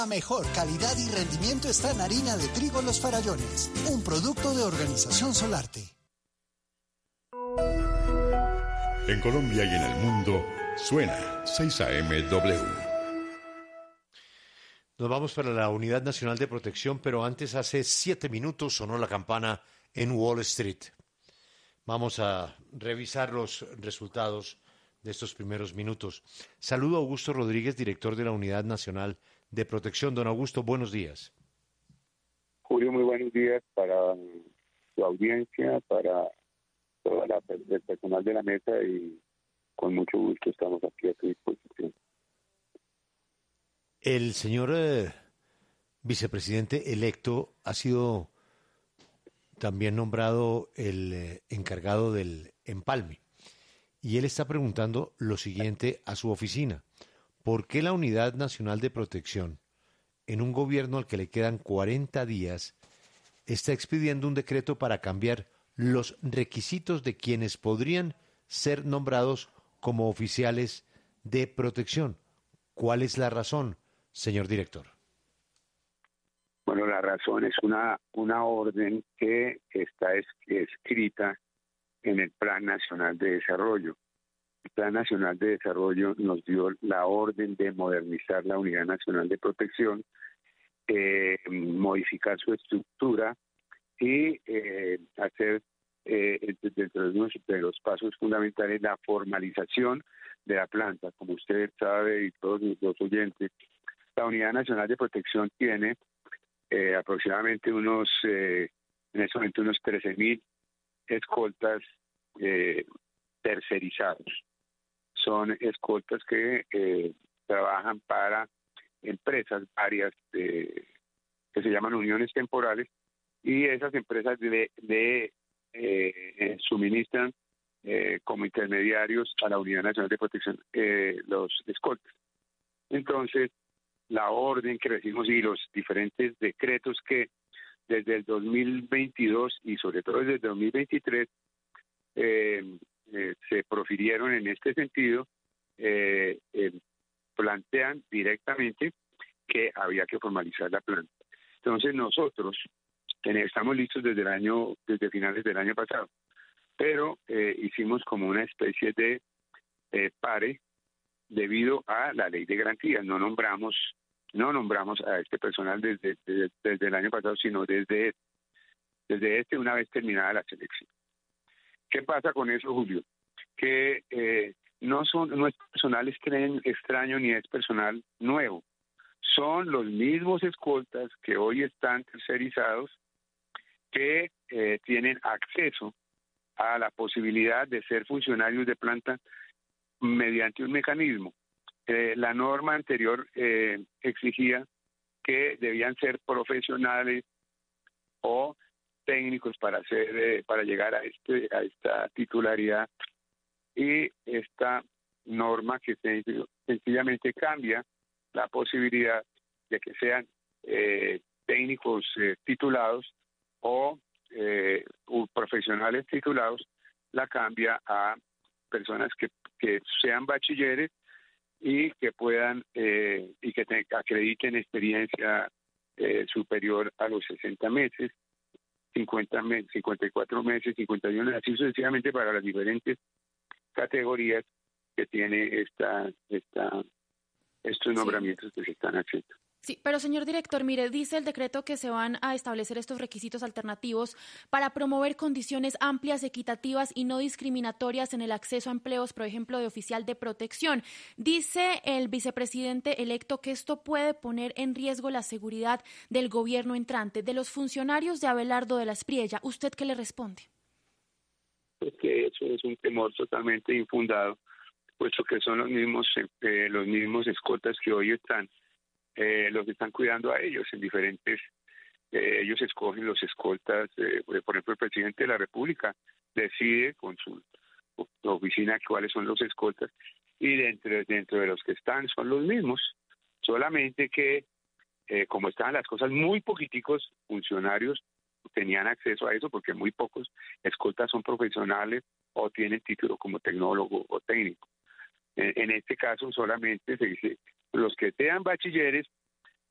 La mejor calidad y rendimiento está en harina de trigo Los Farallones, un producto de Organización Solarte. En Colombia y en el mundo, suena 6am-W. Nos vamos para la Unidad Nacional de Protección, pero antes, hace 7 minutos, sonó la campana en Wall Street. Vamos a revisar los resultados de estos primeros minutos. Saludo a Augusto Rodríguez, director de la Unidad Nacional de Protección. Don Augusto, buenos días. Julio, muy buenos días para su audiencia, para toda el personal de la mesa, y con mucho gusto estamos aquí a su disposición. El señor vicepresidente electo ha sido también nombrado el encargado del empalme. Y él está preguntando lo siguiente a su oficina. ¿Por qué la Unidad Nacional de Protección, en un gobierno al que le quedan 40 días, está expidiendo un decreto para cambiar los requisitos de quienes podrían ser nombrados como oficiales de protección? ¿Cuál es la razón, señor director? Bueno, la razón es una orden que está escrita en el Plan Nacional de Desarrollo. El Plan Nacional de Desarrollo nos dio la orden de modernizar la Unidad Nacional de Protección, modificar su estructura y hacer dentro de los pasos fundamentales la formalización de la planta. Como usted sabe y todos los oyentes, la Unidad Nacional de Protección tiene aproximadamente en este momento unos 13.000 escoltas tercerizados. Son escoltas que trabajan para empresas varias que se llaman uniones temporales, y esas empresas suministran como intermediarios a la Unidad Nacional de Protección los escoltas. Entonces, la orden que recibimos y los diferentes decretos que desde el 2022 y sobre todo desde el 2023 se profirieron en este sentido, plantean directamente que había que formalizar la planta. Entonces nosotros estamos listos desde finales del año pasado, pero hicimos como una especie de pare debido a la ley de garantías. No nombramos a este personal desde el año pasado, sino desde una vez terminada la selección. ¿Qué pasa con eso, Julio? Que no es personal extraño ni es personal nuevo. Son los mismos escoltas que hoy están tercerizados, que tienen acceso a la posibilidad de ser funcionarios de planta mediante un mecanismo. La norma anterior exigía que debían ser profesionales o técnicos para llegar a esta titularidad, y esta norma que sencillamente cambia la posibilidad de que sean técnicos titulados o profesionales titulados, la cambia a personas que sean bachilleres y que puedan y que acrediten experiencia superior a los 60 meses, 50 meses, 54 meses, 51 meses, así sucesivamente para las diferentes categorías que tiene estos nombramientos que se están haciendo. Sí, pero señor director, mire, dice el decreto que se van a establecer estos requisitos alternativos para promover condiciones amplias, equitativas y no discriminatorias en el acceso a empleos, por ejemplo, de oficial de protección. Dice el vicepresidente electo que esto puede poner en riesgo la seguridad del gobierno entrante, de los funcionarios de Abelardo de la Espriella. ¿Usted qué le responde? Pues que eso es un temor totalmente infundado, puesto que son los mismos escoltas que hoy están los que están cuidando a ellos en diferentes, ellos escogen los escoltas, por ejemplo el presidente de la República decide con su oficina cuáles son los escoltas, y dentro de los que están son los mismos, solamente que como estaban las cosas, muy poquiticos funcionarios tenían acceso a eso, porque muy pocos escoltas son profesionales o tienen título como tecnólogo o técnico. En este caso solamente se dice los que sean bachilleres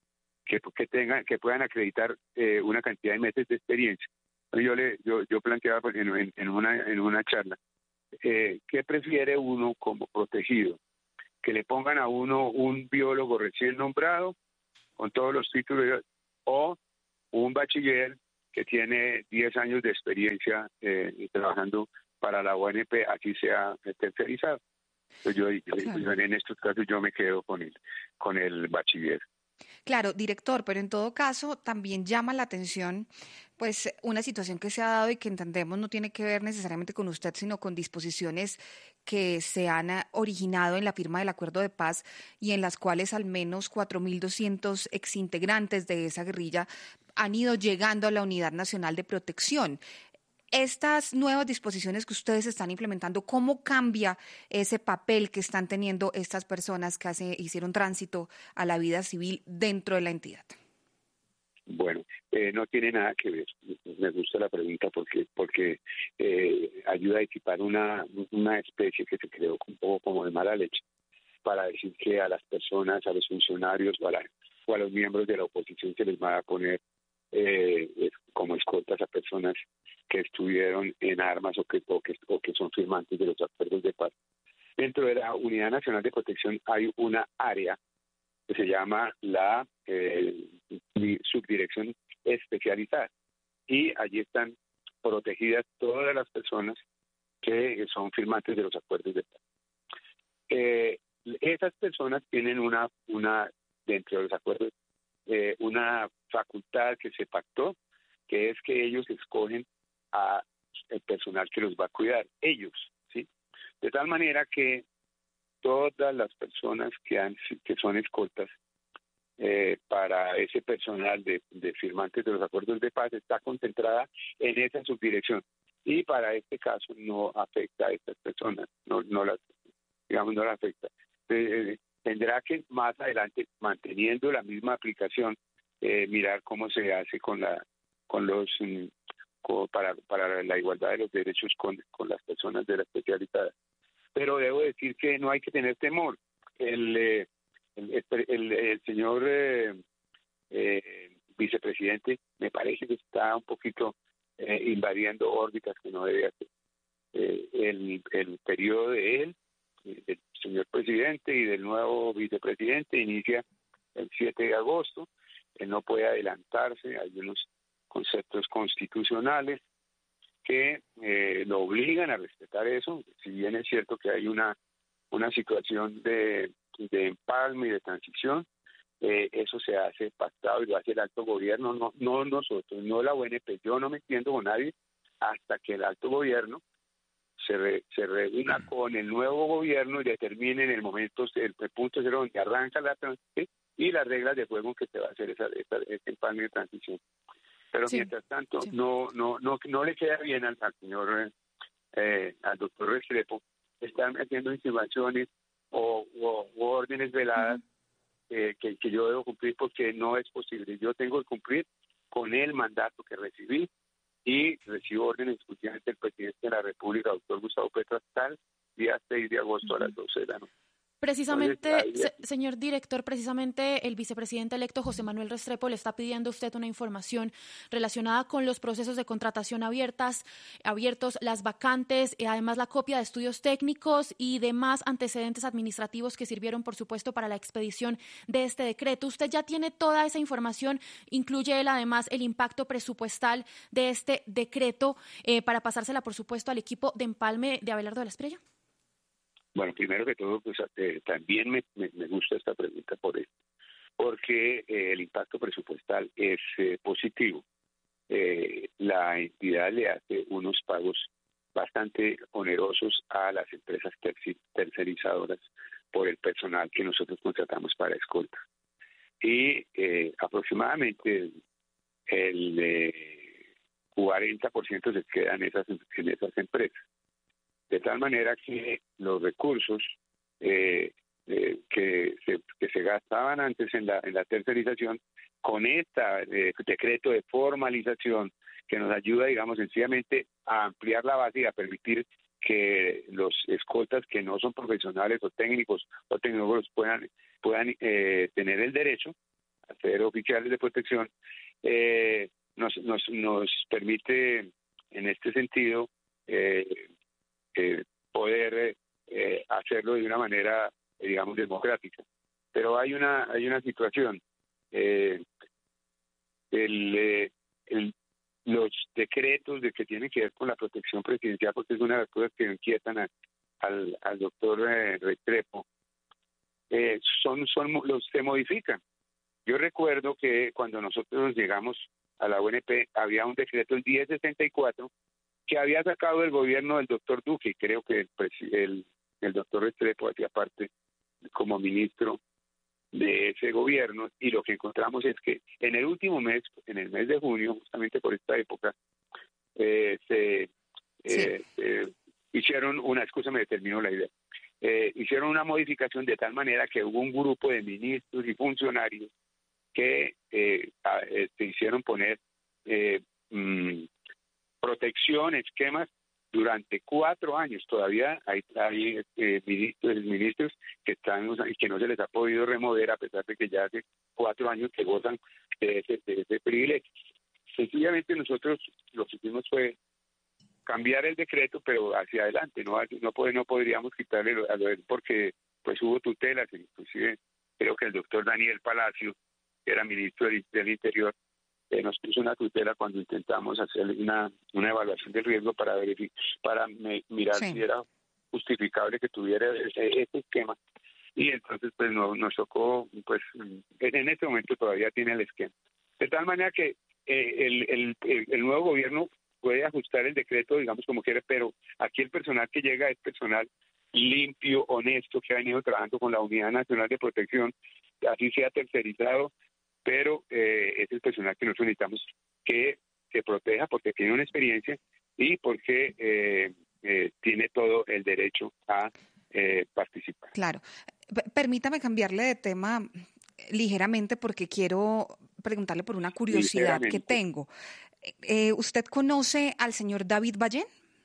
que puedan acreditar una cantidad de meses de experiencia. Yo planteaba pues, en una charla, ¿qué prefiere uno como protegido? ¿Que le pongan a uno un biólogo recién nombrado con todos los títulos o un bachiller que tiene 10 años de experiencia trabajando para la ONP, así sea tercerizado? Pues yo en estos casos yo me quedo con el bachiller. Claro, director, pero en todo caso también llama la atención pues una situación que se ha dado y que entendemos no tiene que ver necesariamente con usted, sino con disposiciones que se han originado en la firma del acuerdo de paz y en las cuales al menos 4.200 exintegrantes de esa guerrilla han ido llegando a la Unidad Nacional de Protección. Estas nuevas disposiciones que ustedes están implementando, ¿cómo cambia ese papel que están teniendo estas personas que hicieron tránsito a la vida civil dentro de la entidad? Bueno, no tiene nada que ver. Me gusta la pregunta porque ayuda a equipar una especie que se creó un poco como de mala leche para decir que a las personas, a los funcionarios o a los miembros de la oposición se les va a poner como escoltas a personas que estuvieron en armas o que son firmantes de los acuerdos de paz. Dentro de la Unidad Nacional de Protección hay una área que se llama la Subdirección Especializada y allí están protegidas todas las personas que son firmantes de los acuerdos de paz. Esas personas tienen dentro de los acuerdos una facultad que se pactó, que es que ellos escogen a el personal que los va a cuidar, ellos, ¿sí? De tal manera que todas las personas que son escoltas para ese personal de firmantes de los acuerdos de paz está concentrada en esa subdirección y para este caso no afecta a estas personas, no las afecta. Tendrá que más adelante, manteniendo la misma aplicación, mirar cómo se hace para la igualdad de los derechos con las personas de la especializada. Pero debo decir que no hay que tener temor. El señor vicepresidente me parece que está un poquito invadiendo órbitas que no debe hacer. El periodo de él, del señor presidente y del nuevo vicepresidente inicia el 7 de agosto. Él no puede adelantarse, hay unos conceptos constitucionales que lo obligan a respetar eso. Si bien es cierto que hay una situación de empalme y de transición, eso se hace pactado y lo hace el alto gobierno, no nosotros, no la ONP. Yo no me entiendo con nadie hasta que el alto gobierno se reúna con el nuevo gobierno y determine en el momento, el punto cero donde arranca la transición y las reglas de juego que se va a hacer ese empalme de transición. Pero sí, mientras tanto, sí, no le queda bien al señor, al doctor Restrepo, estar haciendo insinuaciones o órdenes veladas que yo debo cumplir porque no es posible. Yo tengo que cumplir con el mandato que recibí y recibo órdenes exclusivamente del presidente de la República, doctor Gustavo Petro, hasta el día 6 de agosto a las 12 de la noche. Precisamente, señor director, precisamente el vicepresidente electo José Manuel Restrepo le está pidiendo a usted una información relacionada con los procesos de contratación abiertos, las vacantes, además la copia de estudios técnicos y demás antecedentes administrativos que sirvieron, por supuesto, para la expedición de este decreto. Usted ya tiene toda esa información, incluye él además el impacto presupuestal de este decreto para pasársela, por supuesto, al equipo de empalme de Abelardo de la Espriella. Bueno, primero que todo, pues también me gusta esta pregunta porque el impacto presupuestal es positivo. La entidad le hace unos pagos bastante onerosos a las empresas tercerizadoras por el personal que nosotros contratamos para escolta. Y aproximadamente el 40% se queda en esas empresas. De tal manera que los recursos que se gastaban antes en la tercerización, con este decreto de formalización que nos ayuda, digamos, sencillamente a ampliar la base y a permitir que los escoltas que no son profesionales o técnicos o tecnólogos puedan tener el derecho, ser oficiales de protección, nos permite en este sentido poder hacerlo de una manera, digamos, democrática. Pero hay una situación. Los decretos de que tienen que ver con la protección presidencial, porque es una de las cosas que inquietan al doctor Restrepo, se modifican. Yo recuerdo que cuando nosotros llegamos a la UNP había un decreto, el 1064, que había sacado el gobierno del doctor Duque, y creo que el doctor Restrepo hacía parte como ministro de ese gobierno, y lo que encontramos es que en el último mes, en el mes de junio, justamente por esta época, hicieron una, me terminó la idea, hicieron una modificación de tal manera que hubo un grupo de ministros y funcionarios que hicieron poner protección, esquemas durante 4 años. Todavía hay ministros que están y que no se les ha podido remover, a pesar de que ya hace 4 años que gozan de ese privilegio. Sencillamente nosotros lo que hicimos fue cambiar el decreto, pero hacia adelante, no podríamos quitarle a lo de él, porque pues hubo tutelas, inclusive creo que el doctor Daniel Palacio, que era ministro del Interior, nos puso una tutela cuando intentamos hacer una evaluación del riesgo para mirar si era justificable que tuviera ese esquema, y entonces pues nos tocó, pues en este momento todavía tiene el esquema, de tal manera que el nuevo gobierno puede ajustar el decreto, digamos, como quiere, pero aquí el personal que llega es personal limpio, honesto, que ha venido trabajando con la Unidad Nacional de Protección, así sea tercerizado, pero es el personal que nosotros necesitamos que se proteja porque tiene una experiencia y porque tiene todo el derecho a participar. Claro. Permítame cambiarle de tema ligeramente porque quiero preguntarle por una curiosidad que tengo. ¿Usted conoce al señor David Ballén?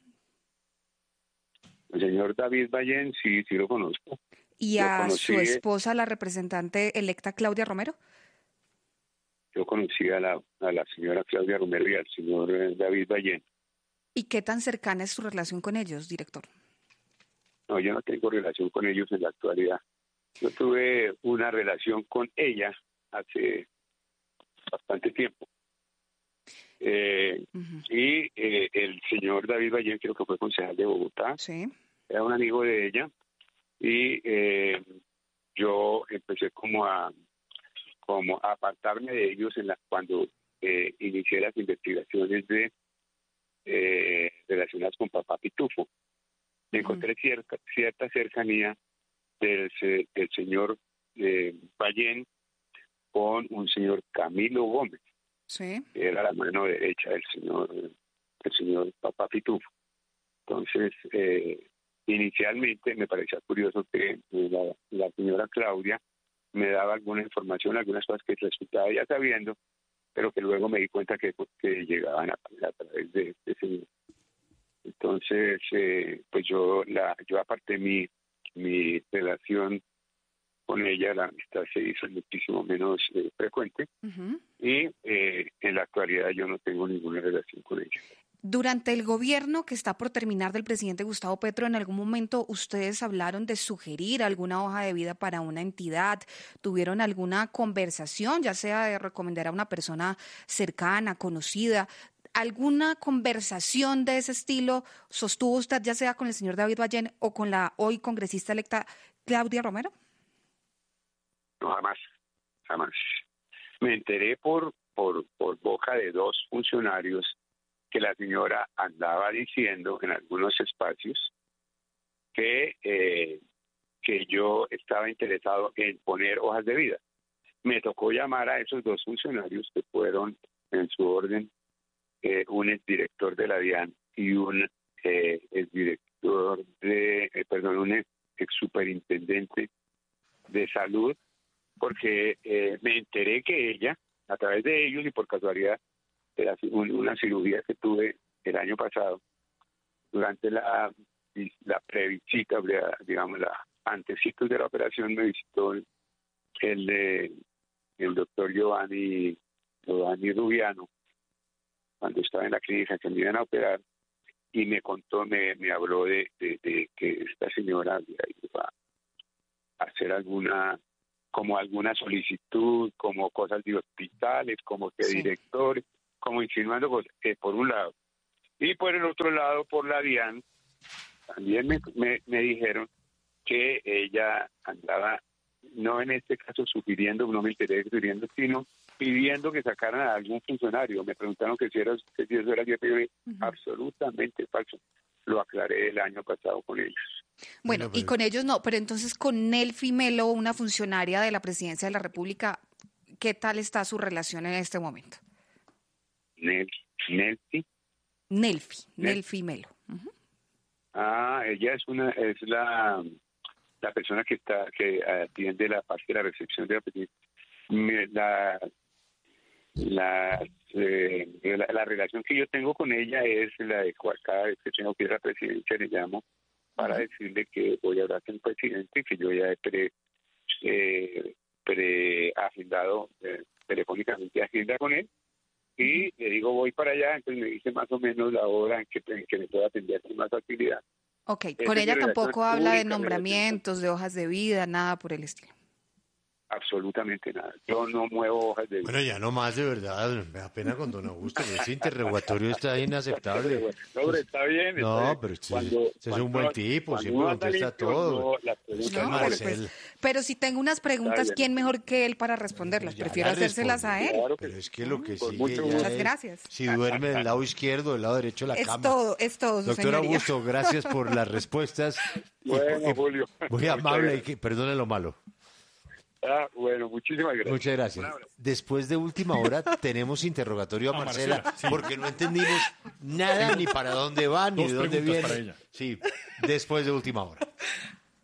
El señor David Ballén, sí lo conozco. ¿Y a su esposa, la representante electa Claudia Romero? Yo conocí a la señora Claudia Romero y al señor David Ballén. ¿Y qué tan cercana es su relación con ellos, director? No, yo no tengo relación con ellos en la actualidad. Yo tuve una relación con ella hace bastante tiempo. Y el señor David Ballén, creo que fue concejal de Bogotá, sí, era un amigo de ella, y yo empecé como a apartarme de ellos cuando inicié las investigaciones relacionadas con Papá Pitufo. Encontré cierta cercanía del señor Ballén con un señor Camilo Gómez, sí, que era la mano derecha del señor Papá Pitufo. Entonces, inicialmente me parecía curioso que la señora Claudia me daba alguna información, algunas cosas que resultaba ya sabiendo, pero que luego me di cuenta que llegaban a través de este señor. Entonces, pues yo aparté mi relación con ella, la amistad se hizo muchísimo menos frecuente, y en la actualidad yo no tengo ninguna relación con ella. Durante el gobierno que está por terminar del presidente Gustavo Petro, ¿en algún momento ustedes hablaron de sugerir alguna hoja de vida para una entidad? ¿Tuvieron alguna conversación, ya sea de recomendar a una persona cercana, conocida? ¿Alguna conversación de ese estilo sostuvo usted, ya sea con el señor David Ballén o con la hoy congresista electa Claudia Romero? No, jamás. Me enteré por boca de 2 funcionarios que la señora andaba diciendo en algunos espacios que yo estaba interesado en poner hojas de vida. Me tocó llamar a esos 2 funcionarios que fueron en su orden un exdirector de la DIAN y un un exsuperintendente de salud, porque me enteré que ella, a través de ellos y por casualidad, de una cirugía que tuve el año pasado, durante la previsita, digamos, la antecitos de la operación, me visitó el el doctor Giovanni Rubiano, cuando estaba en la clínica que me iban a operar, y me contó, me habló de que esta señora iba a hacer alguna solicitud, como cosas de hospitales, como que Sí. directores, como insinuando cosas, por un lado. Y por el otro lado, por la DIAN, también me dijeron que ella andaba, no en este caso sugiriendo, no me enteré sugiriendo, sino pidiendo que sacaran a algún funcionario. Me preguntaron que si eso era yo, absolutamente falso. Lo aclaré el año pasado con ellos. Bueno, y con ellos no, pero entonces con Nelfi Melo, una funcionaria de la Presidencia de la República, ¿qué tal está su relación en este momento? Nelfi. Nelfi Melo. Ujú. Ella es la persona que atiende la parte de la recepción de la presidencia. La relación que yo tengo con ella es la de cada vez que tengo que ir a la presidencia le llamo para decirle que voy a hablar con el presidente, que yo ya he preagendado telefónicamente agenda con él, y le digo voy para allá, entonces me dice más o menos la hora en que me pueda atender con más facilidad. Ok, Esa con es mi ella tampoco relación, habla de única nombramientos, de hojas de vida, nada por el estilo. Absolutamente nada. Yo no muevo hojas de vida. Bueno, ya no más, de verdad, me da pena con don Augusto, pero ese interrogatorio está inaceptable. No, pero está bien. No, pero usted es un buen tipo, siempre contesta todo. Pues No, Marcel. pero si tengo unas preguntas, Está bien. ¿quién mejor que él para responderlas? Ya Prefiero la hacérselas a él. Claro Pero es que lo que con sigue mucho ya gusto. Muchas es gracias. si duerme del lado izquierdo o del lado derecho de la Es cama. todo, su Doctor señoría. Augusto, gracias por las respuestas. Bueno, Julio. Muy Muchas amable y gracias. que perdone lo malo. Bueno, muchísimas gracias. Muchas Un gracias. abrazo. Después de última hora tenemos interrogatorio a A Marcela, Marcela, sí. porque no entendimos nada, ni para dónde va, ni Dos de dónde preguntas viene. para ella. Sí, después de última hora.